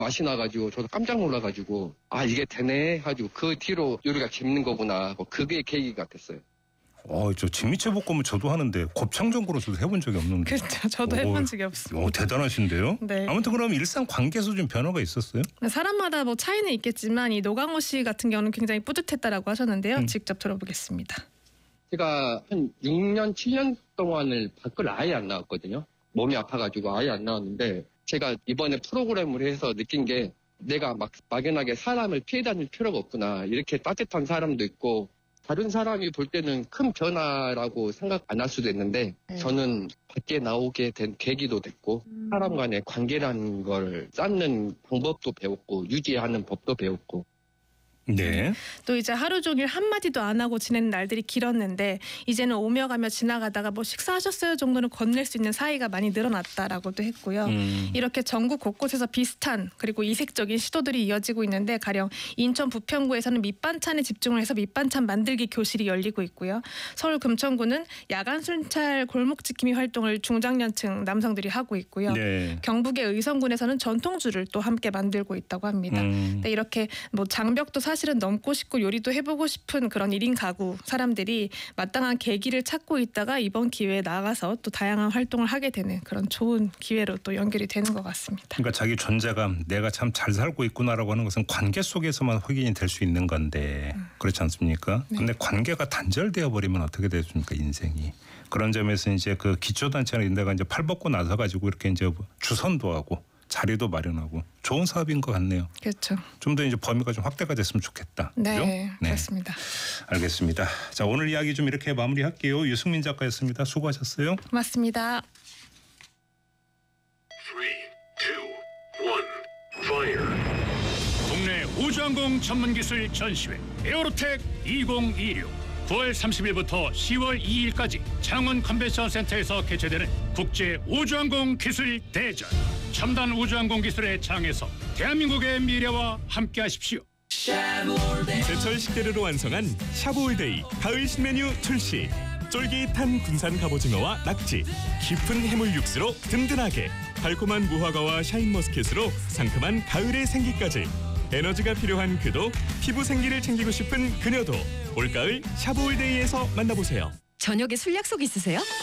맛이 나가지고 저도 깜짝 놀라가지고 아 이게 되네 하고 그 뒤로 요리가 재밌는 거구나 그게 계기가 됐어요. 저 진미채볶음은 저도 하는데 곱창전골로서도 해본 적이 없는데. 그렇죠. 저도 해본 적이 없습니다. 대단하신데요. 네. 아무튼 그럼 일상 관계에서 좀 변화가 있었어요? 사람마다 뭐 차이는 있겠지만 이 노강호 씨 같은 경우는 굉장히 뿌듯했다라고 하셨는데요. 직접 들어보겠습니다. 제가 한 6년, 7년 동안을 밖을 아예 안 나왔거든요. 몸이 아파가지고 아예 안 나왔는데 제가 이번에 프로그램을 해서 느낀 게 내가 막연하게 사람을 피해 다닐 필요가 없구나. 이렇게 따뜻한 사람도 있고 다른 사람이 볼 때는 큰 변화라고 생각 안 할 수도 있는데 저는 밖에 나오게 된 계기도 됐고 사람 간의 관계라는 걸 쌓는 방법도 배웠고 유지하는 법도 배웠고 네. 또 이제 하루 종일 한마디도 안 하고 지내는 날들이 길었는데 이제는 오며 가며 지나가다가 뭐 식사하셨어요 정도는 건넬 수 있는 사이가 많이 늘어났다라고도 했고요. 이렇게 전국 곳곳에서 비슷한 그리고 이색적인 시도들이 이어지고 있는데 가령 인천 부평구에서는 밑반찬에 집중을 해서 밑반찬 만들기 교실이 열리고 있고요. 서울 금천구는 야간 순찰 골목 지킴이 활동을 중장년층 남성들이 하고 있고요. 네. 경북의 의성군에서는 전통주를 또 함께 만들고 있다고 합니다. 네, 이렇게 뭐 장벽도 사실은 넘고 싶고 요리도 해보고 싶은 그런 1인 가구 사람들이 마땅한 계기를 찾고 있다가 이번 기회에 나가서 또 다양한 활동을 하게 되는 그런 좋은 기회로 또 연결이 되는 것 같습니다. 그러니까 자기 존재감, 내가 참 잘 살고 있구나라고 하는 것은 관계 속에서만 확인이 될 수 있는 건데 그렇지 않습니까? 네. 근데 관계가 단절되어 버리면 어떻게 되십니까 인생이? 그런 점에서 이제 그 기초단체나 이런 데가 이제 팔 벗고 나서 가지고 이렇게 이제 주선도 하고 자리도 마련하고 좋은 사업인 것 같네요. 그렇죠. 좀 더 이제 범위가 좀 확대가 됐으면 좋겠다. 네, 그죠? 네, 그렇습니다. 알겠습니다. 자, 오늘 이야기 좀 이렇게 마무리할게요. 유승민 작가였습니다. 수고하셨어요. 고맙습니다. 3, 2, 1, fire. 국내 우주항공 전문기술 전시회 에어로텍 2026 9월 30일부터 10월 2일까지 창원 컨벤션센터에서 개최되는 국제 우주항공 기술 대전. 첨단 우주항공 기술의 장에서 대한민국의 미래와 함께하십시오. 제철 식재료로 완성한 샤브올데이 가을 신메뉴 출시. 쫄깃한 군산 갑오징어와 낙지, 깊은 해물 육수로 든든하게, 달콤한 무화과와 샤인머스켓으로 상큼한 가을의 생기까지. 에너지가 필요한 그도, 피부 생기를 챙기고 싶은 그녀도 올가을 샤브올데이에서 만나보세요. 저녁에 술 약속 있으세요?